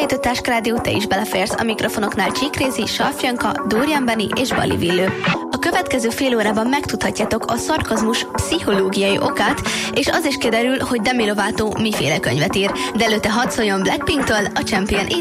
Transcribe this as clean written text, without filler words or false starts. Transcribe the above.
Itt a Táskrádió, te is beleférsz. A mikrofonoknál Csíkrézi, Salfjanka, Dórián Beni és Bali Villő. A következő fél órában megtudhatjátok a szarkazmus pszichológiai okát, és az is kiderül, hogy Demi Lovato miféle könyvet ír. De előtte hadd szóljon Blackpinktől a Champion